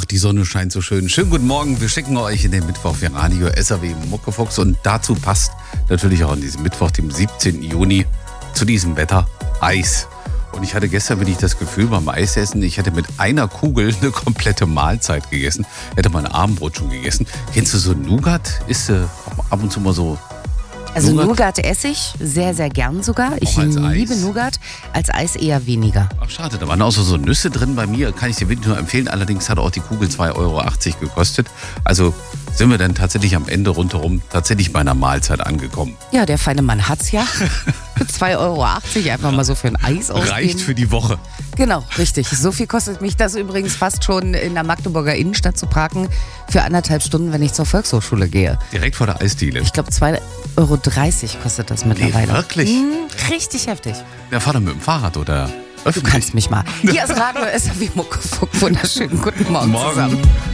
die Sonne scheint so schön. Schönen guten Morgen, wir schicken euch in den Mittwoch für Radio SAW Muckefuchs. Und dazu passt natürlich auch an diesem Mittwoch, dem 17. Juni, zu diesem Wetter Eis. Und ich hatte gestern wirklich das Gefühl beim Eisessen, ich hätte mit einer Kugel eine komplette Mahlzeit gegessen. Hätte mein Abendbrot schon gegessen. Kennst du so Nougat? Ist ab und zu mal so... Also Nougat esse ich sehr, sehr gern sogar. Ich liebe Nougat, als Eis eher weniger. Ach schade, da waren auch so Nüsse drin bei mir, kann ich dir wirklich nur empfehlen. Allerdings hat auch die Kugel 2,80 Euro gekostet. Also sind wir dann tatsächlich am Ende rundherum tatsächlich bei einer Mahlzeit angekommen. Ja, der feine Mann hat's ja. Für 2,80 Euro einfach mal so für ein Eis ausgeben. Reicht für die Woche. Genau, richtig. So viel kostet mich das übrigens fast schon in der Magdeburger Innenstadt zu parken für 1,5 Stunden, wenn ich zur Volkshochschule gehe. Direkt vor der Eisdiele. Ich glaube 2,30 Euro kostet das mittlerweile. Nee, wirklich? Richtig heftig. Ja, fahr doch mit dem Fahrrad oder... Du kannst mich mal. Hier ist Radio SAW Muckefuchs. Wunderschönen guten Morgen zusammen.